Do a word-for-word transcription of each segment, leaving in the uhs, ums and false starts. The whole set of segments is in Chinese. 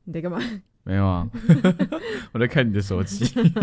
你在干嘛？ 没有啊，我在看你的手机。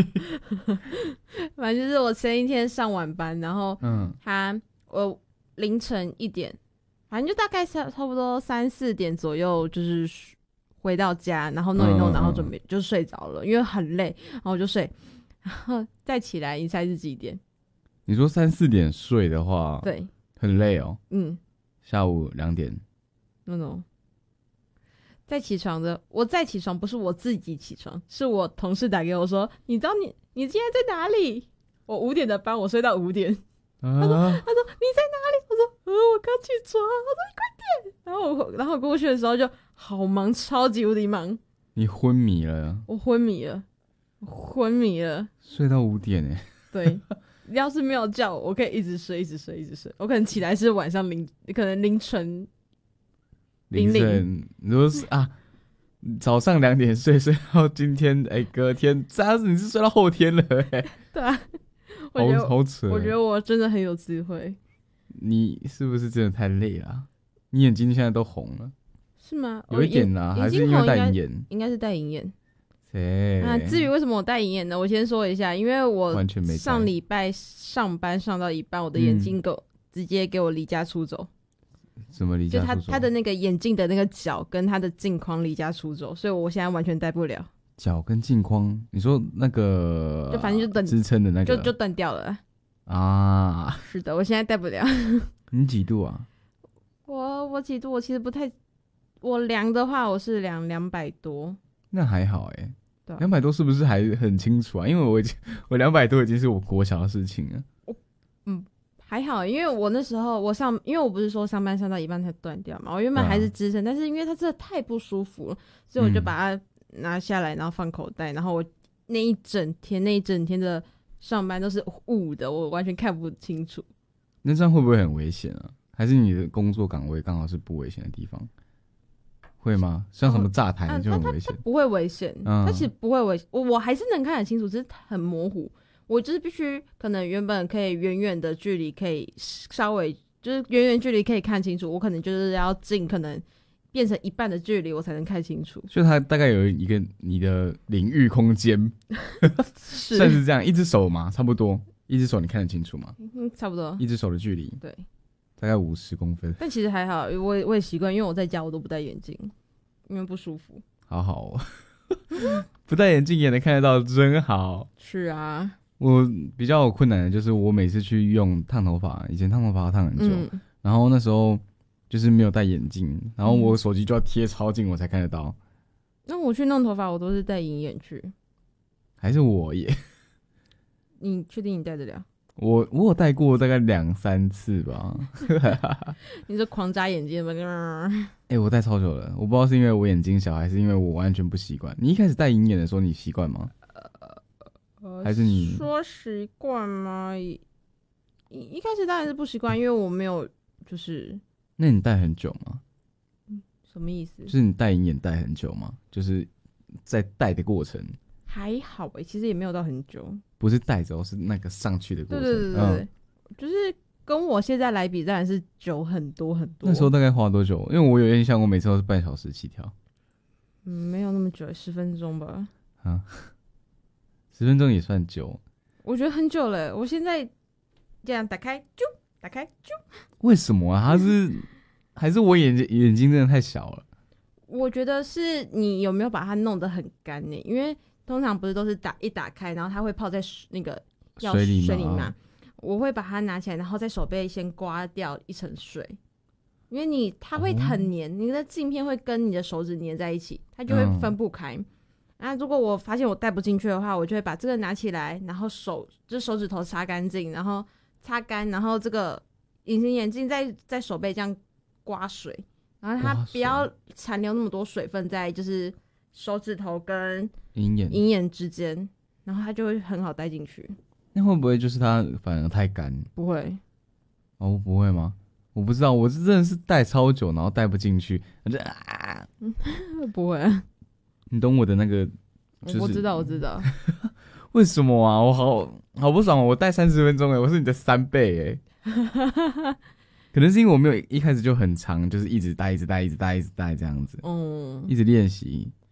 反正就是我前一天上晚班，然后嗯， 他我凌晨一点，反正就大概差差不多三四点左右，就是回到家，然后弄一弄， 嗯嗯嗯然后准备就睡着了，因为很累，然后我就睡，然后再起来，你猜是几点？ 你说三四点睡的话， 对， 很累哦。 嗯下午两点， ，no no。再起床的，我再起床不是我自己起床，是我同事打给我说，你知道你你今天在哪里？我五点的班，我睡到五点。 啊、 他说他说你在哪里？我说呃我刚起床。他说你快点。然后我然后我过去的时候就好忙，超级无敌忙， 你昏迷了， 我昏迷了，我昏迷了。 睡到五点哎。 对，要是没有叫我，我可以一直睡，一直睡，一直睡。我可能起来是晚上凌，可能凌晨。 凌晨，你说是啊，早上两点睡，睡到今天，哎、欸，隔天，这样子你是睡到后天了、欸，哎， 对啊，我觉得好好扯。 我觉得我真的很有智慧。 你是不是真的太累了、啊？你眼睛现在都红了， 是吗？ 有一点啦，还是因为戴银眼？ 应该是戴银眼。 对啊，至于为什么我戴银眼呢？我先说一下，因为我上礼拜上班上到一半，我的眼睛狗、嗯、直接给我离家出走。 什么离家出走？ 就他他的那个眼镜的那个角跟他的镜框离家出走，所以我现在完全戴不了。 角跟镜框，你说那个就反正就断支撑的那个， 就就断掉了啊。 是的，我现在戴不了。 你几度啊？ 我我几度？我其实不太，我量的话我是量两百多。 那还好哎、 欸， 两百多是不是还很清楚啊？因为我已经我两百多已经是我国小的事情了。 我嗯。还好，因为我那时候我上，因为我不是说上班上到一半才断掉嘛，我原本还是支撑、啊，但是因为它真的太不舒服了，所以我就把它拿下来，然后放口袋，然后我那一整天那一整天的上班都是雾的，我完全看不清楚。 那这样会不会很危险啊？还是你的工作岗位刚好是不危险的地方？会吗？像什么炸台就很危险、 嗯？它不会危险，它其实不会危险，我我还是能看得清楚，只是很模糊。我就是必须可能原本可以远远的距离可以稍微就是远远距离可以看清楚，我可能就是要近可能变成一半的距离我才能看清楚。 就它大概有一个你的领域空间，算是这样，一只手嘛，差不多，一只手你看得清楚吗？ 嗯，差不多， 一只手的距离， 对， 大概五十公分。 但其实还好，我也我也习惯，因为我在家我都不戴眼镜，因为不舒服。 好好哦，不戴眼镜也能看得到，真好。 是啊。 我比较有困难的就是我每次去用烫头发，以前烫头发要烫很久、嗯，然后那时候就是没有戴眼镜，然后我手机就要贴超近我才看得到。 那、嗯、我去弄头发我都是戴银眼去。 还是我耶？ 你确定你戴得了？ 我我有戴过大概两三次吧。 你是狂眨眼睛吗？ 哎、欸，我戴超久了，我不知道是因为我眼睛小还是因为我完全不习惯。你一开始戴银眼的时候你习惯吗？还是你说习惯吗？一一开始当然是不习惯，因为我没有就是。 那你戴很久吗？ 嗯，什么意思？ 就是你戴银眼戴很久吗？就是在戴的过程。 还好诶、欸，其实也没有到很久。 不是戴着，是那个上去的过程。 对对对对对、嗯，就是跟我现在来比，当然是久很多很多。 那时候大概花多久？因为我有印象，我每次都是半小时起跳。 嗯，没有那么久，十分钟吧。 啊。十分钟也算久， 我觉得很久了。我现在这样打开，啾，打开，啾。为什么啊？它是还是我眼睛眼睛真的太小了？ 我觉得是你有没有把它弄得很干呢？因为通常不是都是打一打开，然后它会泡在那个水里水里嘛。我会把它拿起来，然后在手背先刮掉一层水，因为你它会很黏，哦、你的镜片会跟你的手指黏在一起，它就会分不开。嗯那如果我发现我戴不进去的话，我就会把这个拿起来，然后手就是手指头擦干净，然后擦干，然后这个隐形眼镜在在手背这样刮水，然后它不要残留那么多水分在就是手指头跟银眼银眼之间，然后它就会很好戴进去。 那会不会就是它反而太干？ 不会。 哦，不会吗？我不知道，我是真的是戴超久，然后戴不进去，我就啊， 不会。 你懂我的那个、就是？ 我知道，我知道。 为什么啊？我好好不爽、喔！我戴三十分钟哎，我是你的三倍哎。可能是因为我没有一开始就很长，就是一直戴、一直戴、一直戴、一直戴这样子。嗯。一直练习，